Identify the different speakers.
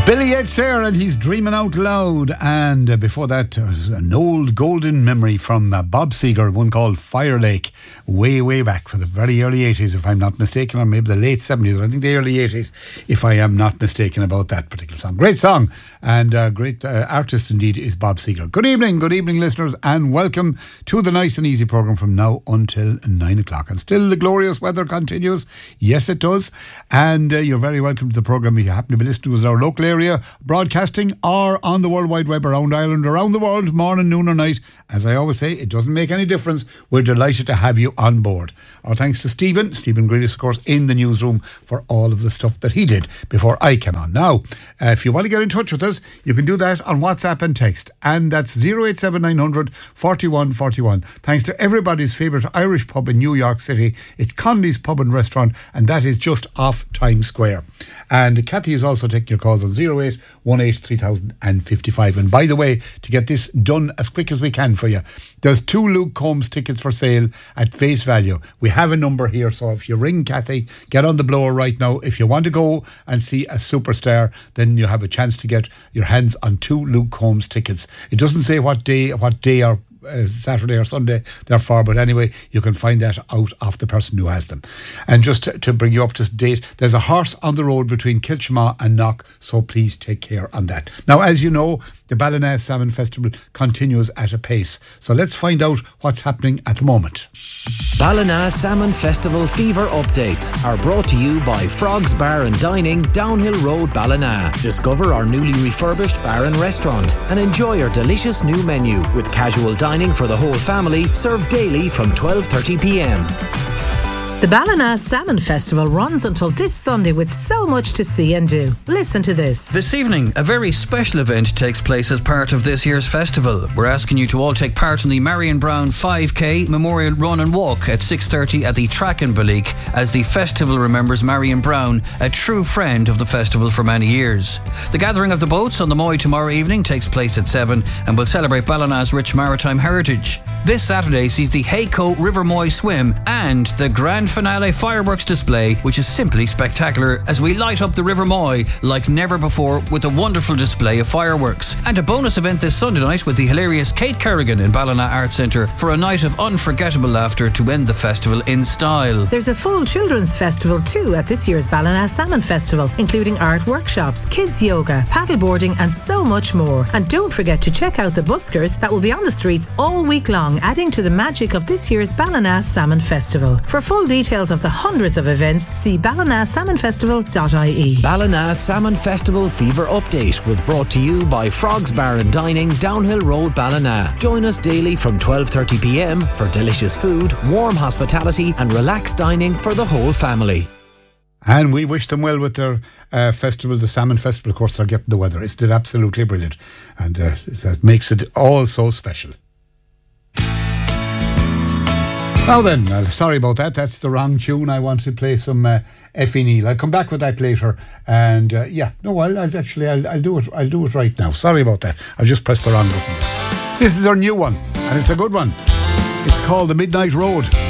Speaker 1: Billy Yates there, and he's dreaming out loud. And before that, an old golden memory from Bob Seger, one called Fire Lake, way back for the very early 80s, if I'm not mistaken, or maybe the late 70s, I think the early 80s, if I am not mistaken about that particular song. Great song, and great artist indeed is Bob Seger. Good evening, listeners, and welcome to the Nice and Easy programme from now until 9 o'clock. And still the glorious weather continues. Yes, it does. And you're very welcome to the programme if you happen to be listening to us in our local area, broadcasting, or on the World Wide Web, around Ireland, around the world, morning, noon or night. As I always say, it doesn't make any difference. We're delighted to have you on board. Our thanks to Stephen Grealish, of course, in the newsroom for all of the stuff that he did before I came on. Now, if you want to get in touch with us, you can do that on WhatsApp and text, and that's 087900 41 41. Thanks to everybody's favourite Irish pub in New York City. It's Conley's Pub and Restaurant, and that is just off Times Square. And Kathy is also taking your calls on 0818 3055. And by the way, to get this done as quick as we can for you, there's 2 Luke Combs tickets for sale at face value. We have a number here, so if you ring Kathy, get on the blower right now. If you want to go and see a superstar, then you have a chance to get your hands on 2 Luke Combs tickets. It doesn't say what day or Saturday or Sunday they're for, but anyway, you can find that out of the person who has them. And just to bring you up to date, there's a horse on the road between Kilchma and Knock, so please take care on that. Now, as you know, the Ballina Salmon Festival continues at a pace, so let's find out what's happening at the moment.
Speaker 2: Ballina Salmon Festival fever updates are brought to you by Frogs Bar and Dining, Downhill Road, Ballina. Discover our newly refurbished bar and restaurant and enjoy our delicious new menu with casual dining for the whole family, served daily from 12:30 p.m.
Speaker 3: The Ballina Salmon Festival runs until this Sunday with so much to see and do. Listen to this.
Speaker 4: This evening, a very special event takes place as part of this year's festival. We're asking you to all take part in the Marion Brown 5K Memorial Run and Walk at 6:30 at the Track in Balleek, as the festival remembers Marion Brown, a true friend of the festival for many years. The gathering of the boats on the Moy tomorrow evening takes place at 7 and will celebrate Ballina's rich maritime heritage. This Saturday sees the Hayco River Moy swim and the grand finale fireworks display, which is simply spectacular as we light up the River Moy like never before with a wonderful display of fireworks. And a bonus event this Sunday night with the hilarious Kate Kerrigan in Ballina Arts Centre for a night of unforgettable laughter to end the festival in style.
Speaker 3: There's a full children's festival too at this year's Ballina Salmon Festival, including art workshops, kids yoga, paddleboarding and so much more. And don't forget to check out the buskers that will be on the streets all week long, adding to the magic of this year's Ballina Salmon Festival. For full details of the hundreds of events, see ballinasalmonfestival.ie.
Speaker 2: Ballina Salmon Festival fever update was brought to you by Frogs Bar and Dining, Downhill Road, Ballina. Join us daily from 12:30 p.m. for delicious food, warm hospitality and relaxed dining for the whole family.
Speaker 1: And we wish them well with their festival, the Salmon Festival. Of course, they're getting the weather. It's absolutely brilliant, and that makes it all so special. Now then, sorry about that. That's the wrong tune. I want to play some Effie Neal. I'll come back with that later. And I'll do it. I'll do it right now. Sorry about that. I've just pressed the wrong button. This is our new one, and it's a good one. It's called The Midnight Road.